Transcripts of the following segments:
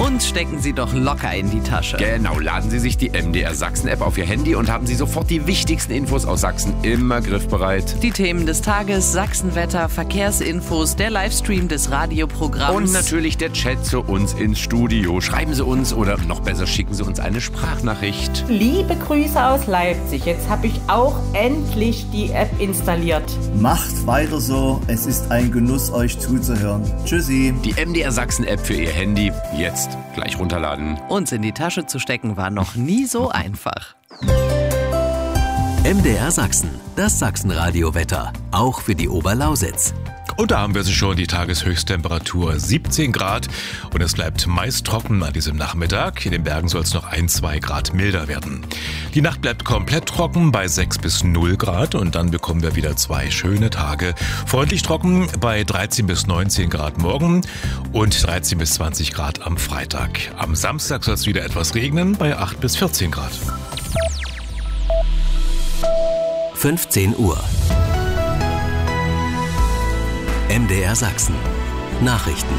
und stecken Sie doch locker in die Tasche. Genau, laden Sie sich die MDR Sachsen-App auf Ihr Handy und haben Sie sofort die wichtigsten Infos aus Sachsen immer griffbereit. Die Themen des Tages, Sachsenwetter, Verkehrsinfos, der Livestream des Radioprogramms. Und natürlich der Chat zu uns ins Studio. Schreiben Sie uns oder noch besser schicken Sie uns eine Sprachnachricht. Liebe Grüße aus Leipzig. Jetzt habe ich auch endlich die App installiert. Macht weiter so. Es ist ein Genuss, euch zuzuhören. Tschüssi. Die MDR Sachsen-App für Ihr Handy. Jetzt gleich runterladen. Uns in die Tasche zu stecken war noch nie so einfach. MDR Sachsen, das Sachsenradio-Wetter, auch für die Oberlausitz. Und da haben wir sie schon, die Tageshöchsttemperatur 17 Grad und es bleibt meist trocken an diesem Nachmittag. In den Bergen soll es noch 1-2 Grad milder werden. Die Nacht bleibt komplett trocken bei 6 bis 0 Grad und dann bekommen wir wieder 2 schöne Tage. Freundlich trocken bei 13 bis 19 Grad morgen und 13 bis 20 Grad am Freitag. Am Samstag soll es wieder etwas regnen bei 8 bis 14 Grad. 15 Uhr. MDR Sachsen. Nachrichten.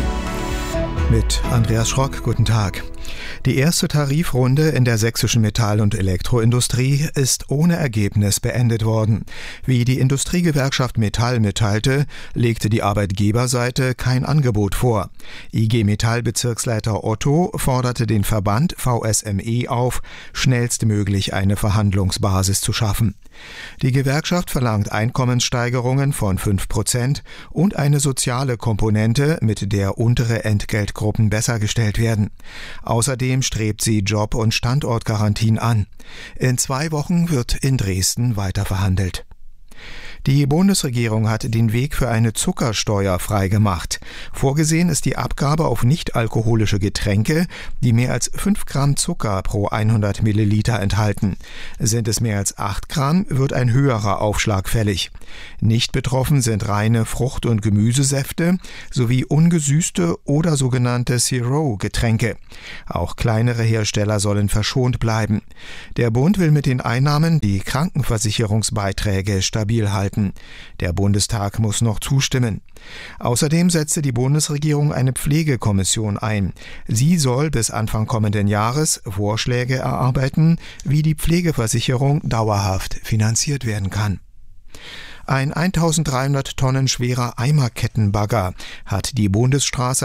Mit Andreas Schrock, guten Tag. Die erste Tarifrunde in der sächsischen Metall- und Elektroindustrie ist ohne Ergebnis beendet worden. Wie die Industriegewerkschaft Metall mitteilte, legte die Arbeitgeberseite kein Angebot vor. IG Metall-Bezirksleiter Otto forderte den Verband VSME auf, schnellstmöglich eine Verhandlungsbasis zu schaffen. Die Gewerkschaft verlangt Einkommenssteigerungen von 5% und eine soziale Komponente, mit der untere Entgeltgruppen besser gestellt werden. Außerdem strebt sie Job- und Standortgarantien an. In 2 Wochen wird in Dresden weiter verhandelt. Die Bundesregierung hat den Weg für eine Zuckersteuer freigemacht. Vorgesehen ist die Abgabe auf nichtalkoholische Getränke, die mehr als 5 Gramm Zucker pro 100 Milliliter enthalten. Sind es mehr als 8 Gramm, wird ein höherer Aufschlag fällig. Nicht betroffen sind reine Frucht- und Gemüsesäfte sowie ungesüßte oder sogenannte Zero-Getränke. Auch kleinere Hersteller sollen verschont bleiben. Der Bund will mit den Einnahmen die Krankenversicherungsbeiträge stabil halten. Der Bundestag muss noch zustimmen. Außerdem setzte die Bundesregierung eine Pflegekommission ein. Sie soll bis Anfang kommenden Jahres Vorschläge erarbeiten, wie die Pflegeversicherung dauerhaft finanziert werden kann. Ein 1300 Tonnen schwerer Eimerkettenbagger hat die Bundesstraße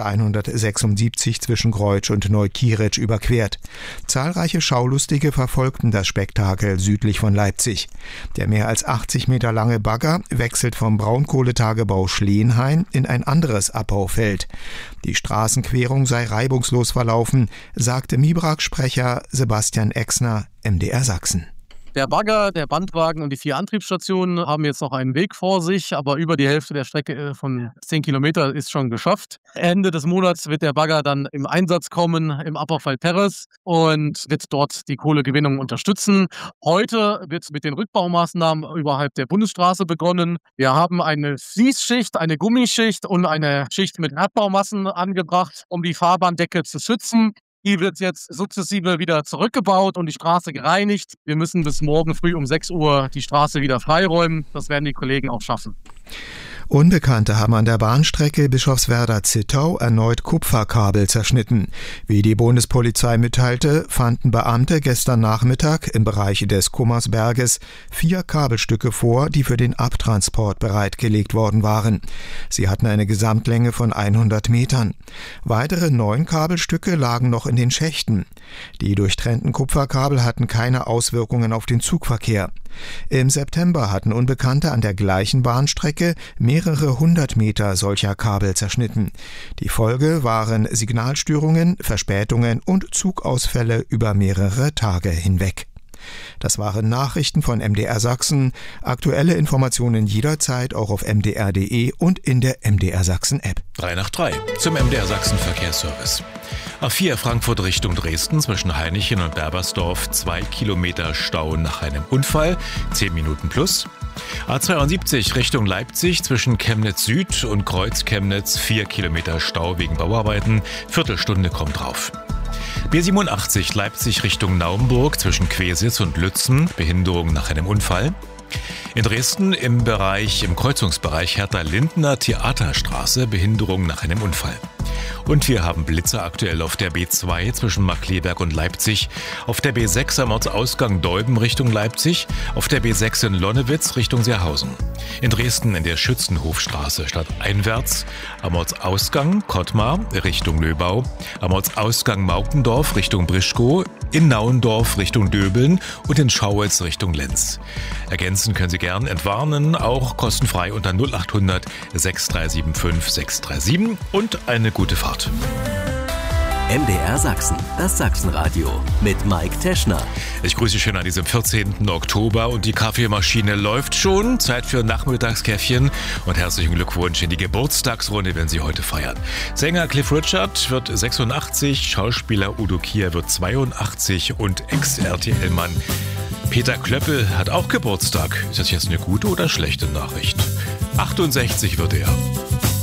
176 zwischen Greutsch und Neukieritsch überquert. Zahlreiche Schaulustige verfolgten das Spektakel südlich von Leipzig. Der mehr als 80 Meter lange Bagger wechselt vom Braunkohletagebau Schleenhain in ein anderes Abbaufeld. Die Straßenquerung sei reibungslos verlaufen, sagte MIBRAG-Sprecher Sebastian Exner, MDR Sachsen. Der Bagger, der Bandwagen und die 4 Antriebsstationen haben jetzt noch einen Weg vor sich, aber über die Hälfte der Strecke von 10 Kilometer ist schon geschafft. Ende des Monats wird der Bagger dann im Einsatz kommen im Abbaufeld Perres und wird dort die Kohlegewinnung unterstützen. Heute wird mit den Rückbaumaßnahmen überhalb der Bundesstraße begonnen. Wir haben eine Fließschicht, eine Gummischicht und eine Schicht mit Erdbaumassen angebracht, um die Fahrbahndecke zu schützen. Die wird jetzt sukzessive wieder zurückgebaut und die Straße gereinigt. Wir müssen bis morgen früh um 6 Uhr die Straße wieder freiräumen. Das werden die Kollegen auch schaffen. Unbekannte haben an der Bahnstrecke Bischofswerda-Zittau erneut Kupferkabel zerschnitten. Wie die Bundespolizei mitteilte, fanden Beamte gestern Nachmittag im Bereich des Kummersberges 4 Kabelstücke vor, die für den Abtransport bereitgelegt worden waren. Sie hatten eine Gesamtlänge von 100 Metern. Weitere 9 Kabelstücke lagen noch in den Schächten. Die durchtrennten Kupferkabel hatten keine Auswirkungen auf den Zugverkehr. Im September hatten Unbekannte an der gleichen Bahnstrecke mehrere 100 Meter solcher Kabel zerschnitten. Die Folge waren Signalstörungen, Verspätungen und Zugausfälle über mehrere Tage hinweg. Das waren Nachrichten von MDR Sachsen. Aktuelle Informationen jederzeit auch auf mdr.de und in der MDR Sachsen App. 3 nach 3 zum MDR Sachsen Verkehrsservice. A4 Frankfurt Richtung Dresden zwischen Hainichen und Berbersdorf 2 Kilometer Stau nach einem Unfall, 10 Minuten plus. A72 Richtung Leipzig zwischen Chemnitz Süd und Kreuz Chemnitz 4 Kilometer Stau wegen Bauarbeiten, Viertelstunde kommt drauf. B87 Leipzig Richtung Naumburg zwischen Quesitz und Lützen, Behinderung nach einem Unfall. In Dresden im Kreuzungsbereich Hertha-Lindner Theaterstraße, Behinderung nach einem Unfall. Und wir haben Blitzer aktuell auf der B2 zwischen Markkleeberg und Leipzig, auf der B6 am Ortsausgang Deuben Richtung Leipzig, auf der B6 in Lonnewitz Richtung Seerhausen. In Dresden in der Schützenhofstraße stadteinwärts, am Ortsausgang Kottmar Richtung Löbau, am Ortsausgang Maukendorf Richtung Brischkow, in Nauendorf Richtung Döbeln und in Schauwitz Richtung Lenz. Ergänzen können Sie gern entwarnen, auch kostenfrei unter 0800 6375 637 und eine gute Fahrt. MDR Sachsen, das Sachsenradio mit Mike Teschner. Ich grüße Sie schön an diesem 14. Oktober und die Kaffeemaschine läuft schon. Zeit für Nachmittagskäffchen und herzlichen Glückwunsch in die Geburtstagsrunde, wenn Sie heute feiern. Sänger Cliff Richard wird 86, Schauspieler Udo Kier wird 82 und Ex-RTL-Mann Peter Klöppel hat auch Geburtstag. Ist das jetzt eine gute oder schlechte Nachricht? 68 wird er.